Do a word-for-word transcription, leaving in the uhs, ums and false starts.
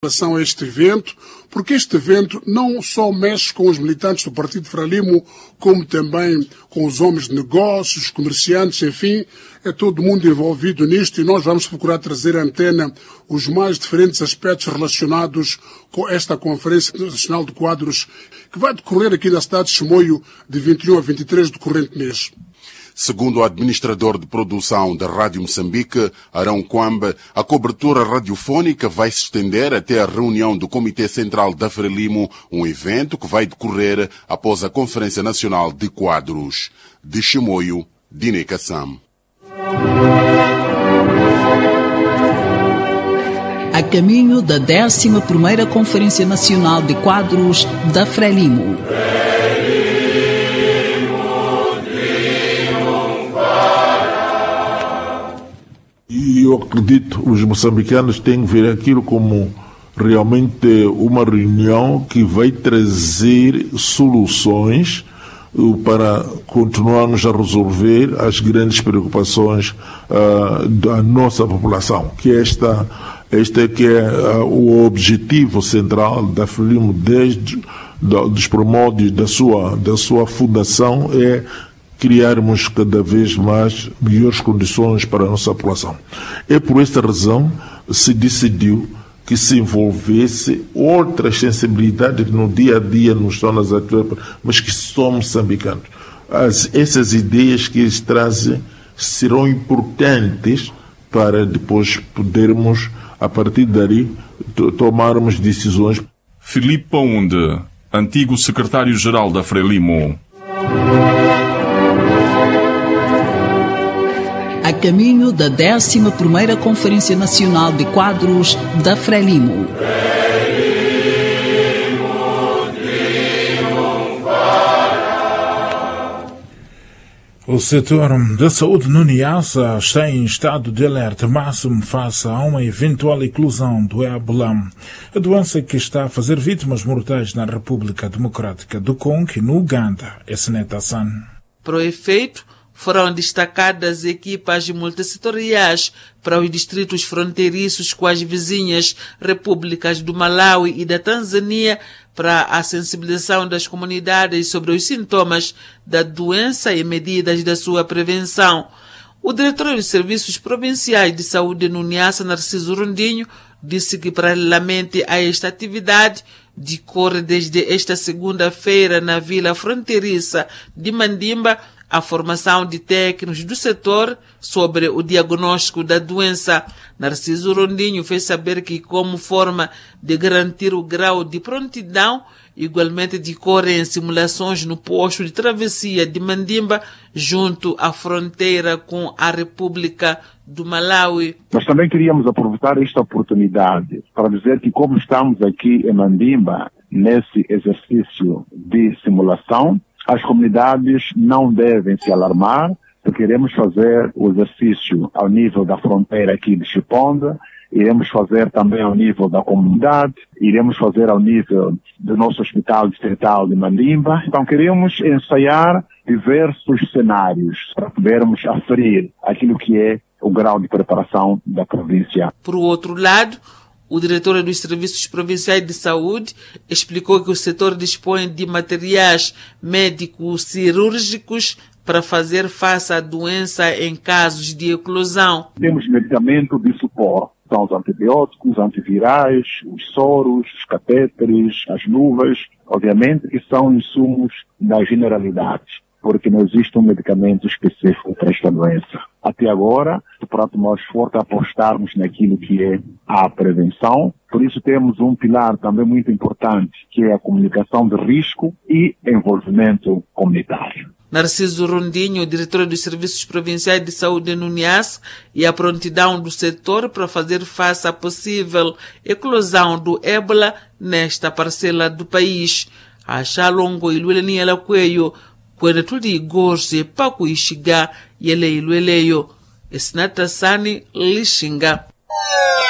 relação a este evento, porque este evento não só mexe com os militantes do Partido Frelimo, como também com os homens de negócios, os comerciantes, enfim, é todo mundo envolvido nisto e nós vamos procurar trazer à antena os mais diferentes aspectos relacionados com esta Conferência Nacional de Quadros que vai decorrer aqui na cidade de Chimoio de vinte e um a vinte e três do corrente mês. Segundo o administrador de produção da Rádio Moçambique, Arão Kwamba, a cobertura radiofónica vai se estender até a reunião do Comitê Central da Frelimo, um evento que vai decorrer após a Conferência Nacional de Quadros. De Chimoio, Dine Kassam. A caminho da décima primeira Conferência Nacional de Quadros da Frelimo. E eu acredito que os moçambicanos têm que ver aquilo como realmente uma reunião que vai trazer soluções para continuarmos a resolver as grandes preocupações uh, da nossa população, que esta, este que é uh, o objetivo central da Frelimo desde da, dos primórdios da sua, da sua fundação, é criarmos cada vez mais melhores condições para a nossa população. É por esta razão que se decidiu que se envolvesse outras sensibilidades que no dia a dia não estão nas atividades, mas que são moçambicanos. As, essas ideias que eles trazem serão importantes para depois podermos, a partir dali, tomarmos decisões. Filipe Paunde, antigo secretário-geral da Frelimo. A caminho da décima primeira Conferência Nacional de Quadros da Frelimo. O setor da saúde no Niassa está em estado de alerta máximo face a uma eventual eclosão do ébola, a doença que está a fazer vítimas mortais na República Democrática do Congo e no Uganda. Esneta-san. Para o efeito, foram destacadas equipas multissetoriais para os distritos fronteiriços com as vizinhas repúblicas do Malawi e da Tanzânia para a sensibilização das comunidades sobre os sintomas da doença e medidas da sua prevenção. O diretor dos Serviços Provinciais de Saúde no Niassa, Narciso Rondinho, disse que, paralelamente a esta atividade, decorre desde esta segunda-feira na vila fronteiriça de Mandimba a formação de técnicos do setor sobre o diagnóstico da doença. Narciso Rondinho fez saber que, como forma de garantir o grau de prontidão, igualmente decorrem simulações no posto de travessia de Mandimba, junto à fronteira com a República do Malawi. Nós também queríamos aproveitar esta oportunidade para dizer que, como estamos aqui em Mandimba, nesse exercício de simulação, as comunidades não devem se alarmar, porque iremos fazer o exercício ao nível da fronteira aqui de Chiponda, iremos fazer também ao nível da comunidade, iremos fazer ao nível do nosso hospital distrital de Mandimba. Então queremos ensaiar diversos cenários para podermos aferir aquilo que é o grau de preparação da província. Por outro lado, o diretor dos Serviços Provinciais de Saúde explicou que o setor dispõe de materiais médicos cirúrgicos para fazer face à doença em casos de eclosão. Temos medicamento de suporte, são os antibióticos, antivirais, os soros, os catéteres, as luvas, obviamente que são insumos da generalidade, porque não existe um medicamento específico para esta doença. Até agora, o prato mais forte é apostarmos naquilo que é a prevenção. Por isso temos um pilar também muito importante, que é a comunicação de risco e envolvimento comunitário. Narciso Rondinho, diretor dos Serviços Provinciais de Saúde no Niassa, e a prontidão do setor para fazer face à possível eclosão do ébola nesta parcela do país. A Xalongo e Luelani Alacueio, quando tudo igorse para cuixigar e ele ilueleio. Esnata Sani Lixinga.